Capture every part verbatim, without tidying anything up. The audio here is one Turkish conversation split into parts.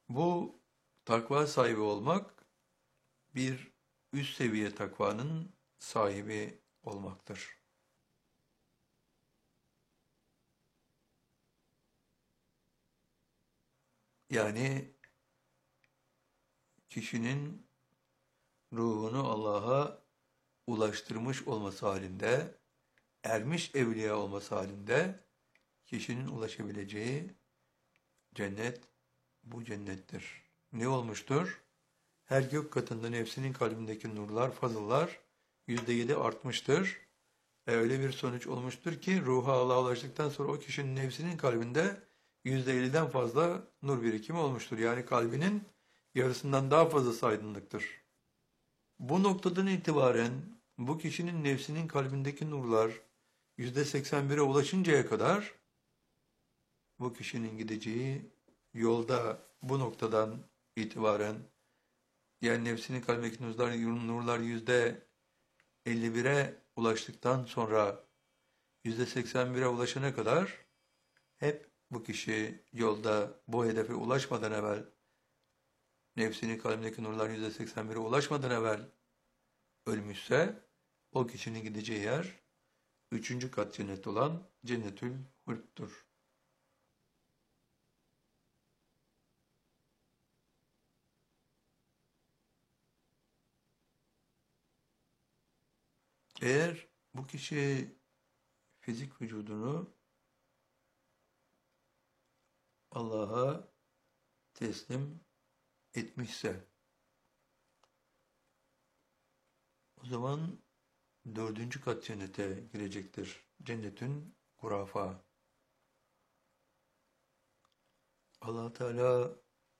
Bu takva sahibi olmak bir üst seviye takvanın sahibi olmaktır. Yani kişinin ruhunu Allah'a ulaştırmış olması halinde, ermiş evliya olması halinde kişinin ulaşabileceği cennet bu cennettir. Ne olmuştur? Her gök katında nefsinin kalbindeki nurlar, fazıllar yüzde yedi artmıştır. E öyle bir sonuç olmuştur ki ruha Allah'a ulaştıktan sonra o kişinin nefsinin kalbinde yüzde elliden fazla nur birikimi olmuştur. Yani kalbinin yarısından daha fazlası aydınlıktır. Bu noktadan itibaren bu kişinin nefsinin kalbindeki nurlar yüzde seksen bire ulaşıncaya kadar bu kişinin gideceği yolda bu noktadan itibaren yani nefsinin kalbindeki nurlar, nurlar yüzde elli bire ulaştıktan sonra yüzde seksen bire ulaşana kadar hep bu kişi yolda bu hedefe ulaşmadan evvel nefsinin kalbindeki nurlar yüzde seksen bire ulaşmadan evvel ölmüşse o kişinin gideceği yer üçüncü kat cennet olan Cennetül Hulk'tur. Eğer bu kişi fizik vücudunu Allah'a teslim etmişse o zaman dördüncü kat cennete girecektir. Cennetün Gurafa. Allah Teala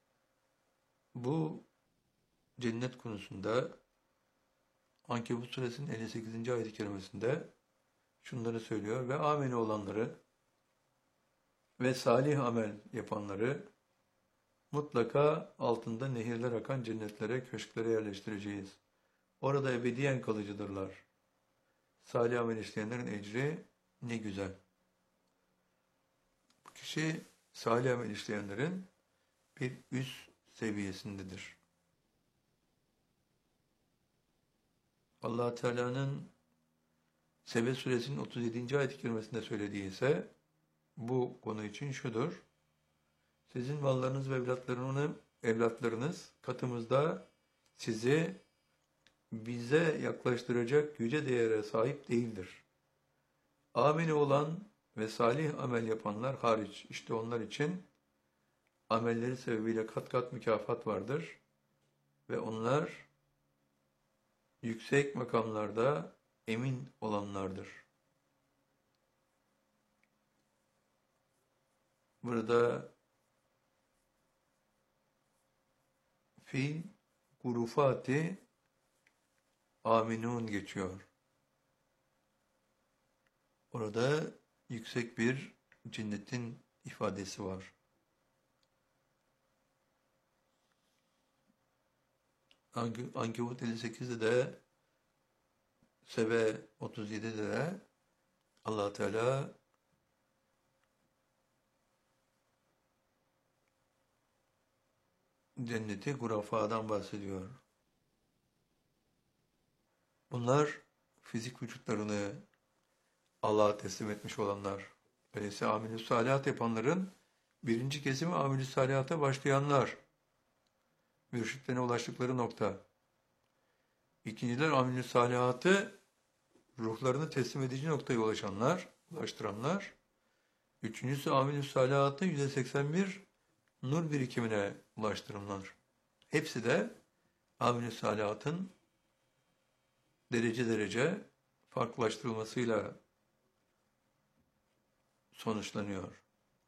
bu cennet konusunda Ankebut suresinin elli sekizinci ayet-i kerimesinde şunları söylüyor ve ameli olanları ve salih amel yapanları mutlaka altında nehirler akan cennetlere, köşklere yerleştireceğiz. Orada ebediyen kalıcıdırlar. Salih amel işleyenlerin ecri ne güzel. Bu kişi salih amel işleyenlerin bir üst seviyesindedir. Allah Teala'nın Sebe suresinin otuz yedinci ayet-i kerimesinde söylediği ise bu konu için şudur. Sizin mallarınız ve evlatlarını, evlatlarınız katımızda sizi bize yaklaştıracak yüce değere sahip değildir. Ameli olan ve salih amel yapanlar hariç işte onlar için amelleri sebebiyle kat kat mükafat vardır ve onlar yüksek makamlarda emin olanlardır. Burada fil gurufati aminun geçiyor. Orada yüksek bir cennetin ifadesi var. Ankebut elli sekizde de Sebe otuz yedide de Allah Teala cenneti gurafadan bahsediyor. Bunlar fizik vücutlarını Allah'a teslim etmiş olanlar. Öyleyse amel-i salihat yapanların birinci kesimi amel-i salihata başlayanlar. Mürşitlerine ulaştıkları nokta. İkinciler amel-i salihatı ruhlarını teslim edici noktaya ulaşanlar, ulaştıranlar. Üçüncüsü amel-i salihatı yüzde seksen bir nur birikimine ulaştıranlar. Hepsi de amel-i salihatın derece derece farklılaştırılmasıyla sonuçlanıyor.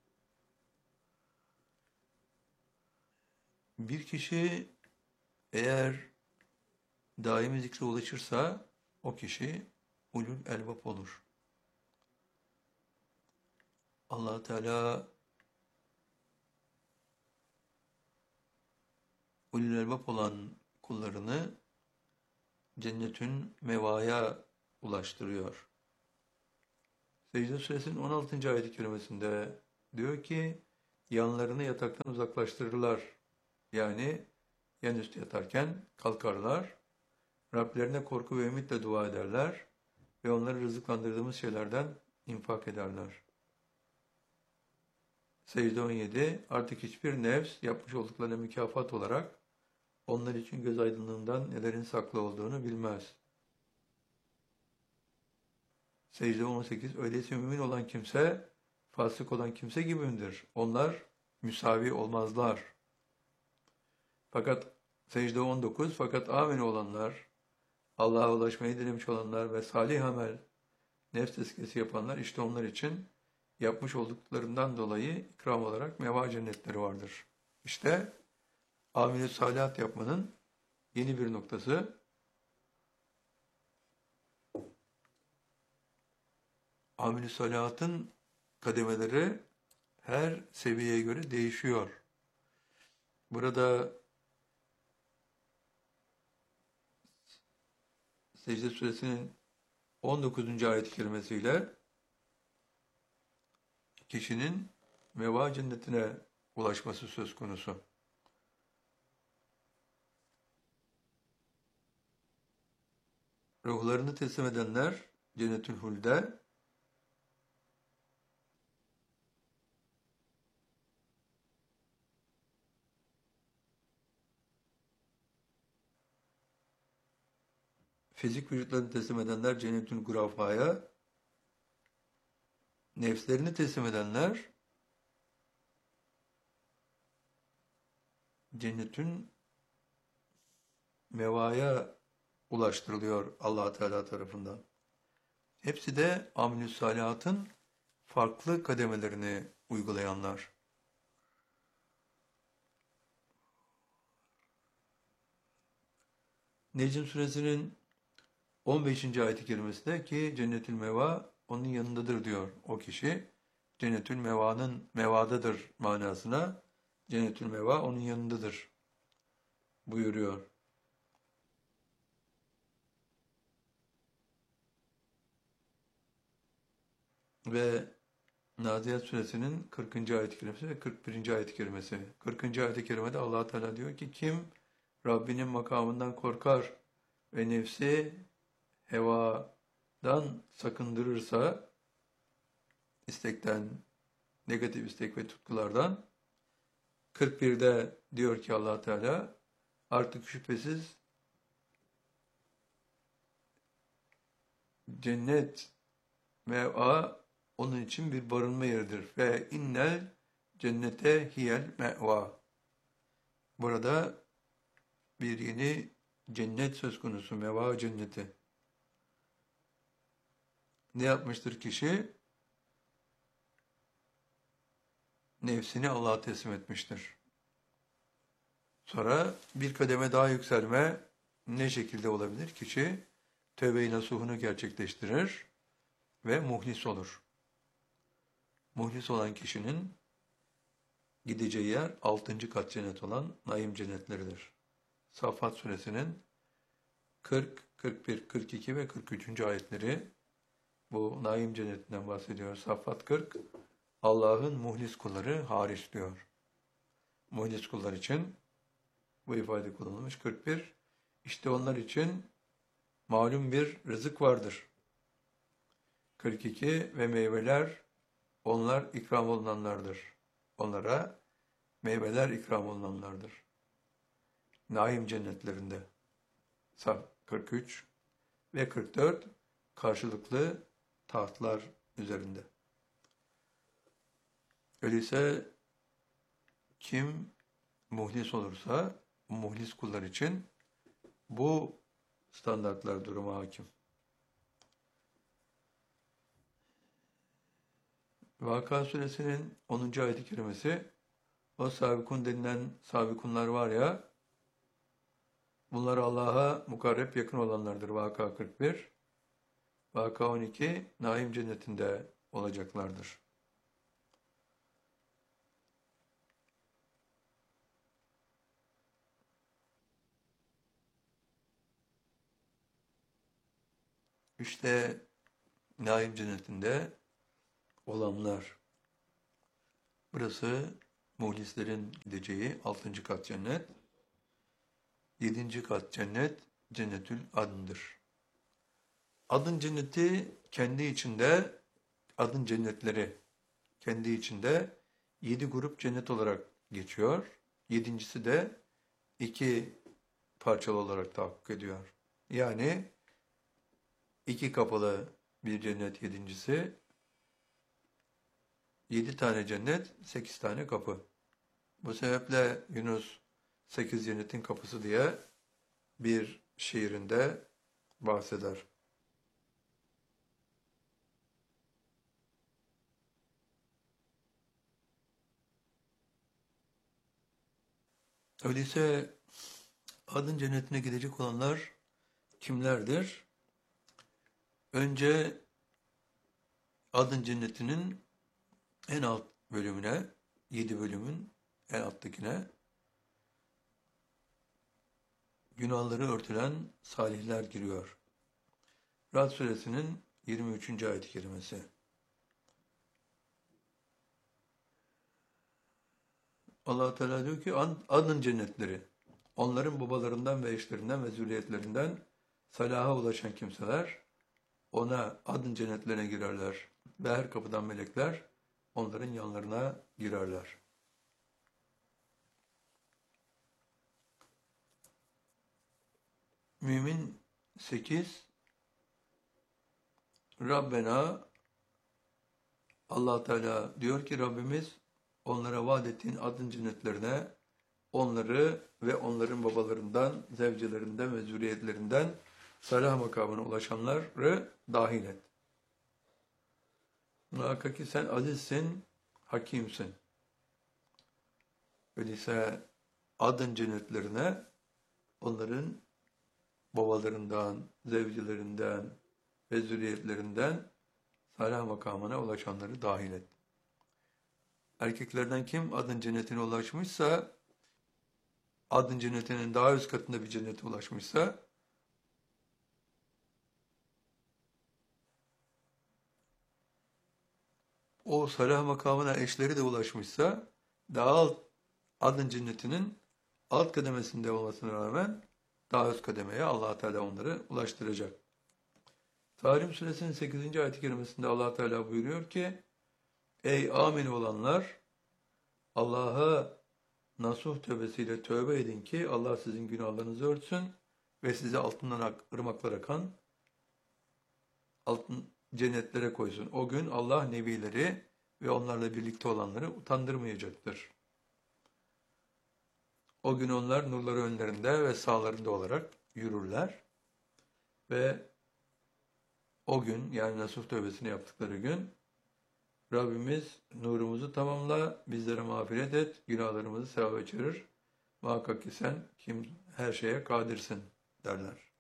Bir kişi eğer daimi zikre ulaşırsa o kişi ulul elbap olur. Allah Teala ulul elbap olan kullarını cennetün mevaya ulaştırıyor. Secde suresinin on altıncı ayet-i kerimesinde diyor ki yanlarını yataktan uzaklaştırırlar. Yani yanüstü yatarken kalkarlar, Rablerine korku ve ümitle dua ederler ve onları rızıklandırdığımız şeylerden infak ederler. Secde on yedi. Artık hiçbir nefs yapmış olduklarına mükafat olarak onlar için göz aydınlığından nelerin saklı olduğunu bilmez. Secde on sekiz. Öyleyse mümin olan kimse, fasık olan kimse gibidir. Onlar müsavi olmazlar. Fakat secde on dokuz. Fakat amin olanlar, Allah'a ulaşmayı dilemiş olanlar ve salih amel, nefs tezkiyesi yapanlar, işte onlar için yapmış olduklarından dolayı ikram olarak meva cennetleri vardır. İşte amel-i salihat yapmanın yeni bir noktası. Amel-i salihatın kademeleri her seviyeye göre değişiyor. Burada Secde Suresinin on dokuzuncu ayet-i kerimesiyle kişinin meva cennetine ulaşması söz konusu. Ruhlarını teslim edenler Cennetül Hul'de, fizik vücutlarını teslim edenler Cennetül Gurafa'ya, nefslerini teslim edenler Cennetün Meva'ya ulaştırılıyor Allah Teala tarafından. Hepsi de amel-i salihatın farklı kademelerini uygulayanlar. Necm Suresinin on beşinci ayet-i kerimesinde ki Cennetül Meva onun yanındadır diyor o kişi. Cennetül Meva'nın mevadadır manasına Cennetül Meva onun yanındadır buyuruyor. Ve Nazihat Suresinin kırkıncı ayet-i kerimesi ve kırk birinci ayet-i kerimesi. kırkıncı ayet-i kerimede Allah Teala diyor ki kim Rabbinin makamından korkar ve nefsi hevadan sakındırırsa, istekten, negatif istek ve tutkulardan, kırk birde diyor ki Allah Teala artık şüphesiz cennet meva onun için bir barınma yeridir. Ve innel cennete hiyel meva. Burada bir yeni cennet söz konusu, meva cenneti. Ne yapmıştır kişi? Nefsini Allah'a teslim etmiştir. Sonra bir kademe daha yükselme ne şekilde olabilir? Kişi tövbe-i nasuhunu gerçekleştirir ve muhlis olur. Muhlis olan kişinin gideceği yer altıncı kat cennet olan naim cennetleridir. Saffat Suresinin kırk, kırk bir, kırk iki ve kırk üçüncü ayetleri bu naim cennetinden bahsediyor. Saffat kırk, Allah'ın muhlis kulları hariç diyor. Muhlis kullar için bu ifade kullanılmış. kırk bir, işte onlar için malum bir rızık vardır. kırk iki ve meyveler onlar ikram olunanlardır. Onlara meyveler ikram olunanlardır. Naim cennetlerinde. kırk üç ve kırk dört karşılıklı tahtlar üzerinde. Öyleyse kim muhlis olursa muhlis kullar için bu standartlar duruma hakim. Vaka Suresinin onuncu ayet-i kerimesi, o sabikun denilen sabikunlar var ya, bunlar Allah'a mukarreb yakın olanlardır. Vaka kırk bir, Vaka on iki, naim cennetinde olacaklardır. İşte naim cennetinde olanlar. Burası muhlislerin gideceği altıncı kat cennet. Yedinci kat cennet, cennetül adındır. Adın cenneti kendi içinde, adın cennetleri kendi içinde yedi grup cennet olarak geçiyor. Yedincisi de iki parçalı olarak tahakkuk ediyor. Yani iki kapılı bir cennet yedincisi, yedi tane cennet, sekiz tane kapı. Bu sebeple Yunus sekiz cennetin kapısı diye bir şiirinde bahseder. Öyleyse adın cennetine gidecek olanlar kimlerdir? Önce adın cennetinin en alt bölümüne, yedi bölümün en alttakine günahları örtülen salihler giriyor. Ra'd suresinin yirmi üçüncü ayet-i kerimesi. Allah Teala diyor ki adın cennetleri, onların babalarından ve eşlerinden ve zürriyetlerinden salaha ulaşan kimseler ona adın cennetlerine girerler ve her kapıdan melekler onların yanlarına girerler. Mümin sekiz Rabbena Allah Teala diyor ki Rabbimiz onlara vaat ettiğin adın cennetlerine onları ve onların babalarından, zevcelerinden ve zürriyetlerinden salah makamına ulaşanları dahil et. Muhakkak ki sen azizsin, hakimsin. Öyleyse adın cennetlerine onların babalarından, zevcelerinden ve zürriyetlerinden salah makamına ulaşanları dahil et. Erkeklerden kim adın cennetine ulaşmışsa, adın cennetinin daha üst katında bir cennete ulaşmışsa, o salah makamına eşleri de ulaşmışsa, daha alt, adın cennetinin alt kademesinde olmasına rağmen daha üst kademeye Allah Teala onları ulaştıracak. Tahrim suresinin sekizinci ayet-i kerimesinde Allah Teala buyuruyor ki, ey amin olanlar, Allah'a nasuh tövbesiyle tövbe edin ki Allah sizin günahlarınızı örtsün ve size altından ırmaklar akan altın cennetlere koysun. O gün Allah nebileri ve onlarla birlikte olanları utandırmayacaktır. O gün onlar nurları önlerinde ve sağlarında olarak yürürler ve o gün yani nasuh tövbesini yaptıkları gün Rabbimiz nurumuzu tamamla, bizlere mağfiret et, günahlarımızı sevap çevir. Muhakkak ki sen kim her şeye kadirsin derler.